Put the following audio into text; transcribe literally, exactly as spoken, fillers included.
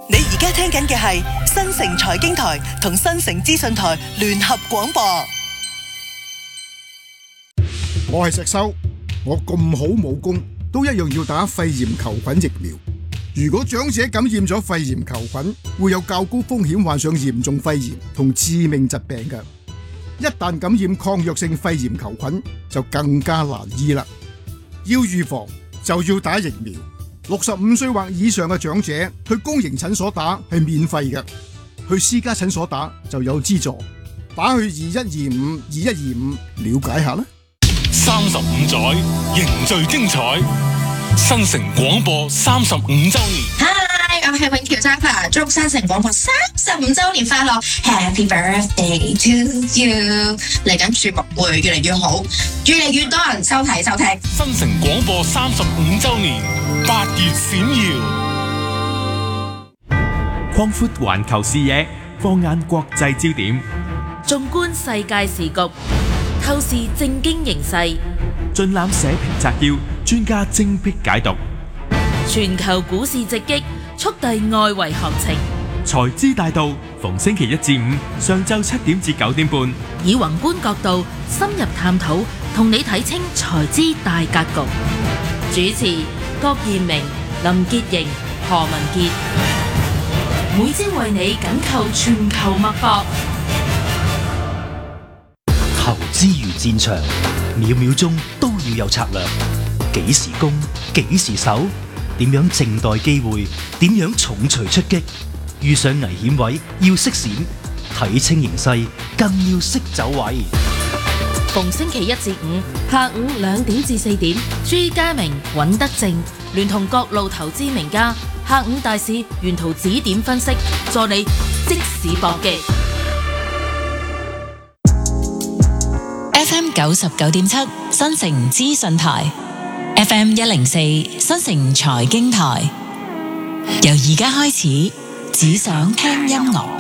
你而家聽緊嘅係新城財經台同新城資訊台聯合廣播。 我係石修，我咁好武功，都一樣要打肺炎球菌疫苗。如果長者感染咗肺炎球菌，會有較高風險患上嚴重肺炎同致命疾病嘅。一旦感染抗藥性肺炎球菌，就更加難醫啦。要預防就要打疫苗。六十五歲或以上嘅長者去公營診所打係免費嘅，去私家診所打就有資助。打去二一二五二一二五了解下啦。 三十五載凝聚精彩，新城廣播三十五週年。 Hi， 我係永橋張華，祝新城廣播三十五週年快樂 ，Happy Birthday to you！ 嚟緊節目會越嚟越好，越嚟越多人收睇收聽。 新城廣播三十五週年，八月閃耀， 擴闊環球視野，放眼國際焦點， 縱觀世界時局，透視政經形勢， 盡覽社評摘要，專家精闢解讀。 全球股市直擊，速遞外圍行情。 財資大道，逢星期一至五上晝七點至九點半， 以宏觀角度深入探討，同你睇清財資大格局。主持郭彥明、林潔瑩、何文傑，每朝為你緊扣全球脈搏。 投資如戰場，秒秒鐘都要有策略。幾時攻，幾時守，點樣靜待機會，點樣重錘出擊。遇上危險位要識閃，睇清形勢更要識走位。 逢星期一至五下午兩點至四點，朱家明、尹德正聯同各路投資名家，下午大市沿途指點分析，助你即時搏擊。 F M 九十九點七新城資訊台 ，F M 一零四新城財經台，由而家開始，只想聽音樂。